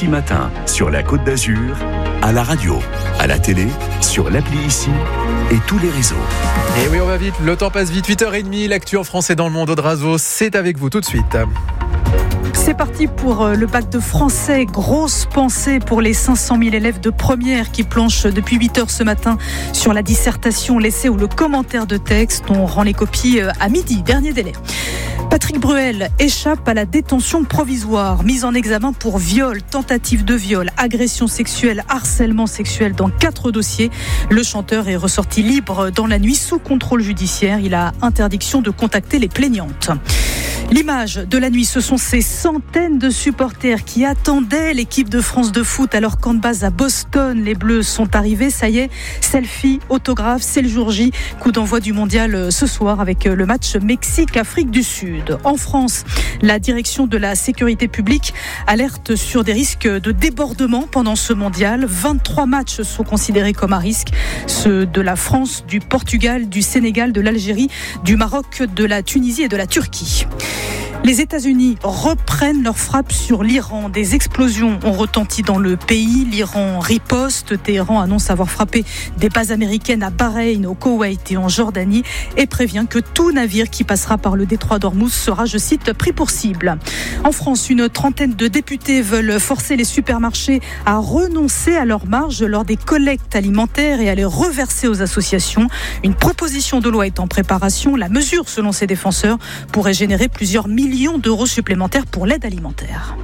Ici Matin, sur la Côte d'Azur, à la radio, à la télé, sur l'appli Ici et tous les réseaux. Et oui, on va vite, le temps passe vite, 8h30, l'actu en France et dans le monde, Audrazo, c'est avec vous tout de suite. C'est parti pour le bac de français. Grosse pensée pour les 500 000 élèves de première qui planchent depuis 8h ce matin sur la dissertation, l'essai ou le commentaire de texte. On rend les copies à midi, dernier délai. Patrick Bruel échappe à la détention provisoire, mise en examen pour viol, tentative de viol, agression sexuelle, harcèlement sexuel dans 4 dossiers. Le chanteur est ressorti libre dans la nuit sous contrôle judiciaire. Il a interdiction de contacter les plaignantes. L'image de la nuit, ce sont ces centaines de supporters qui attendaient l'équipe de France de foot à leur camp de base à Boston. Les Bleus sont arrivés, ça y est, selfie, autographe, c'est le jour J. Coup d'envoi du mondial ce soir avec le match Mexique-Afrique du Sud. En France, la direction de la sécurité publique alerte sur des risques de débordement pendant ce mondial. 23 matchs sont considérés comme à risque. Ceux de la France, du Portugal, du Sénégal, de l'Algérie, du Maroc, de la Tunisie et de la Turquie. Les États-Unis reprennent leur frappe sur l'Iran. Des explosions ont retenti dans le pays. L'Iran riposte. Téhéran annonce avoir frappé des bases américaines à Bahreïn, au Koweït et en Jordanie et prévient que tout navire qui passera par le détroit d'Ormuz sera, je cite, pris pour cible. En France, une trentaine de députés veulent forcer les supermarchés à renoncer à leurs marges lors des collectes alimentaires et à les reverser aux associations. Une proposition de loi est en préparation. La mesure, selon ses défenseurs, pourrait générer plusieurs millions d'euros supplémentaires pour l'aide alimentaire.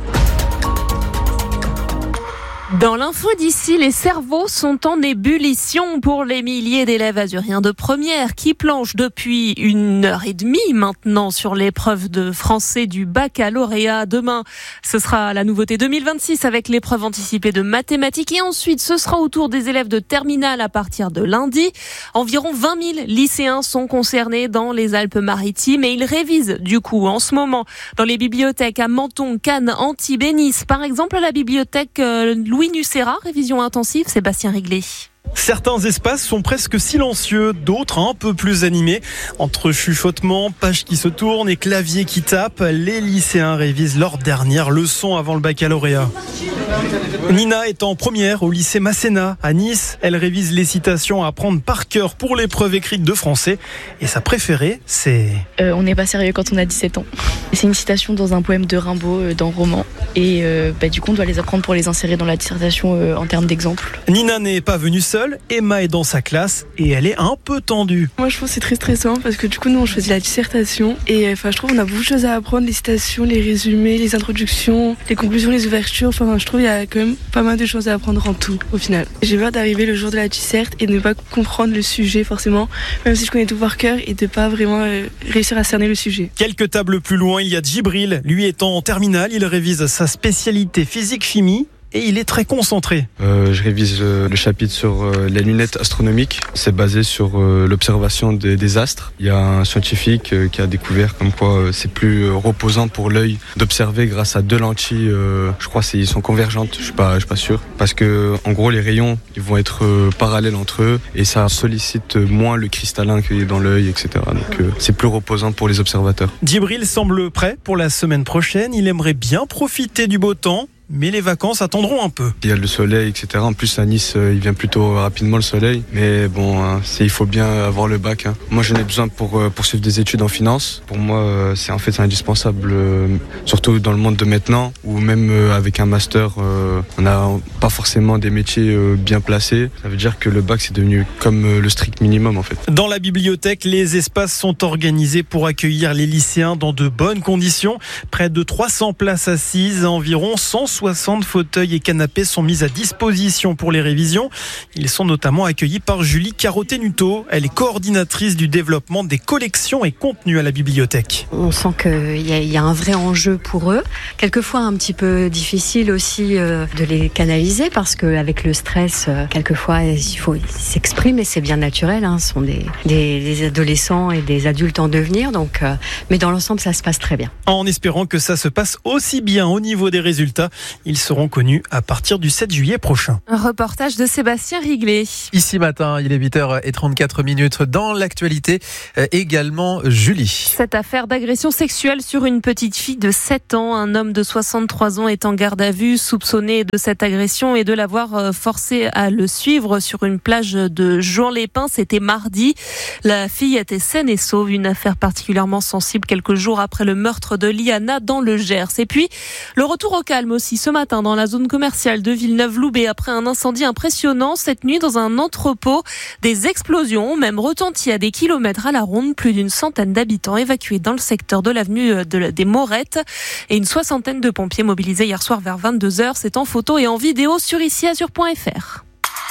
Dans l'info d'ici, les cerveaux sont en ébullition pour les milliers d'élèves azuriens de première qui planchent depuis 1h30 maintenant sur l'épreuve de français du baccalauréat. Demain, ce sera la nouveauté 2026 avec l'épreuve anticipée de mathématiques et ensuite ce sera au tour des élèves de terminale à partir de lundi. Environ 20 000 lycéens sont concernés dans les Alpes-Maritimes et ils révisent du coup en ce moment dans les bibliothèques à Menton, Cannes, Antibes et Nice. Par exemple, la bibliothèque Louis Nucera, révision intensive, Sébastien Riglet. Certains espaces sont presque silencieux, d'autres un peu plus animés. Entre chuchotements, pages qui se tournent et claviers qui tapent, les lycéens révisent leur dernière leçon avant le baccalauréat. Nina est en première au lycée Masséna à Nice. Elle révise les citations à apprendre par cœur pour l'épreuve écrite de français. Et sa préférée, c'est... On n'est pas sérieux quand on a 17 ans. C'est une citation dans un poème de Rimbaud, dans Roman. Et du coup, on doit les apprendre pour les insérer dans la dissertation en termes d'exemple. Nina n'est pas venue seule. Emma est dans sa classe et elle est un peu tendue. Moi, je trouve que c'est très stressant parce que du coup, nous, on choisit la dissertation. Et je trouve qu'on a beaucoup de choses à apprendre, les citations, les résumés, les introductions, les conclusions, les ouvertures. Je trouve qu'il y a quand même pas mal de choses à apprendre en tout, au final. J'ai peur d'arriver le jour de la disserte et de ne pas comprendre le sujet forcément, même si je connais tout par cœur, et de ne pas vraiment réussir à cerner le sujet. Quelques tables plus loin, il y a Djibril. Lui étant en terminale, il révise sa spécialité physique-chimie. Et il est très concentré. Je révise le chapitre sur les lunettes astronomiques. C'est basé sur l'observation des astres. Il y a un scientifique qui a découvert comme quoi c'est plus reposant pour l'œil d'observer grâce à 2 lentilles. Je crois qu'ils sont convergentes. Je suis pas sûr. Parce que en gros les rayons ils vont être parallèles entre eux et ça sollicite moins le cristallin qu'il y a dans l'œil, etc. Donc c'est plus reposant pour les observateurs. Djibril semble prêt pour la semaine prochaine. Il aimerait bien profiter du beau temps. Mais les vacances attendront un peu. Il y a le soleil, etc. En plus, à Nice, il vient plutôt rapidement le soleil. Mais bon, il faut bien avoir le bac. Moi, j'en ai besoin pour poursuivre des études en finance. Pour moi, c'est indispensable, surtout dans le monde de maintenant, où même avec un master, on n'a pas forcément des métiers bien placés. Ça veut dire que le bac, c'est devenu comme le strict minimum, en fait. Dans la bibliothèque, les espaces sont organisés pour accueillir les lycéens dans de bonnes conditions. Près de 300 places assises, environ 160 fauteuils et canapés sont mis à disposition pour les révisions. Ils sont notamment accueillis par Julie Carottenuto. Elle est coordinatrice du développement des collections et contenus à la bibliothèque. On sent qu'il y a un vrai enjeu pour eux. Quelquefois un petit peu difficile aussi de les canaliser parce qu'avec le stress, quelquefois il faut s'exprimer, c'est bien naturel. Ce sont des adolescents et des adultes en devenir. Donc, mais dans l'ensemble, ça se passe très bien. En espérant que ça se passe aussi bien au niveau des résultats. Ils seront connus à partir du 7 juillet prochain. Un reportage de Sébastien Riglet. Ici matin, il est 8h34 dans l'actualité. Également Julie. Cette affaire d'agression sexuelle sur une petite fille de 7 ans. Un homme de 63 ans est en garde à vue, soupçonné de cette agression et de l'avoir forcé à le suivre sur une plage de Juan-les-Pins. C'était mardi. La fille était saine et sauve. Une affaire particulièrement sensible quelques jours après le meurtre de Liana dans le Gers. Et puis, le retour au calme aussi ce matin dans la zone commerciale de Villeneuve-Loubet après un incendie impressionnant cette nuit dans un entrepôt. Des explosions ont même retenti à des kilomètres à la ronde. Plus d'une centaine d'habitants évacués dans le secteur de l'avenue des Morettes et une soixantaine de pompiers mobilisés hier soir vers 22h. C'est en photo et en vidéo sur iciazur.fr.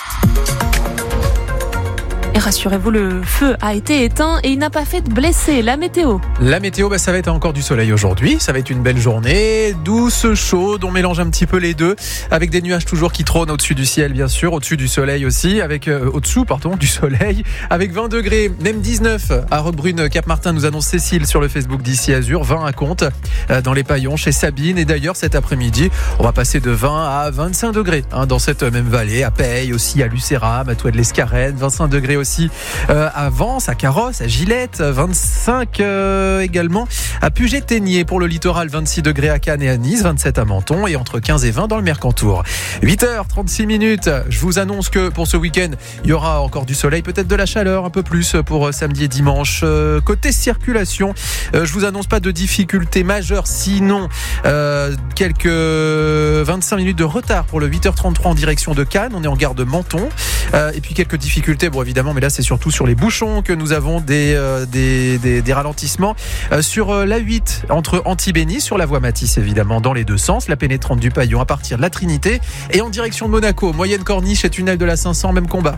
Et rassurez-vous, le feu a été éteint et il n'a pas fait de blessés. La météo, ça va être encore du soleil aujourd'hui. Ça va être une belle journée, douce, chaude. On mélange un petit peu les deux, avec des nuages toujours qui trônent au-dessus du ciel, bien sûr, au-dessus du soleil aussi, au-dessous du soleil, avec 20 degrés, même 19 à Roquebrune, Cap-Martin, nous annonce Cécile sur le Facebook d'Ici Azur, 20 à Comte, dans les Paillons, chez Sabine. Et d'ailleurs, cet après-midi, on va passer de 20 à 25 degrés dans cette même vallée, à Peille aussi, à Lucéram, à Toued de l'Escarène, 25 degrés aussi à Vence, à Carrosse, à Gillette, 25 également à Puget-Ténier pour le littoral, 26 degrés à Cannes et à Nice, 27 à Menton et entre 15 et 20 dans le Mercantour. 8h36, je vous annonce que pour ce week-end, il y aura encore du soleil, peut-être de la chaleur, un peu plus pour samedi et dimanche. Côté circulation, je vous annonce pas de difficultés majeures, sinon quelques 25 minutes de retard pour le 8h33 en direction de Cannes, on est en gare de Menton, et puis quelques difficultés, bon évidemment, mais là c'est surtout sur les bouchons que nous avons des ralentissements sur la 8 entre Antibes-Nice, sur la voie Matisse évidemment dans les deux sens, la pénétrante du Paillon à partir de la Trinité et en direction de Monaco, moyenne corniche et tunnel de la 500, même combat.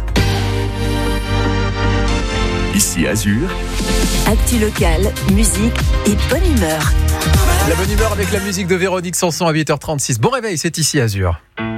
Ici Azur. Actu locale, musique et bonne humeur. La bonne humeur avec la musique de Véronique Sanson à 8h36. Bon réveil, c'est Ici Azur.